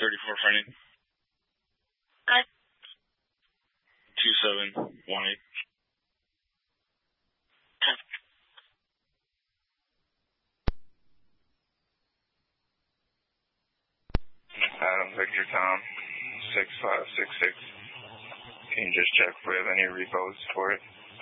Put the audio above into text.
34 fronting. 2718. Adam Victor Tom 6566. Can you just check if we have any repos for it?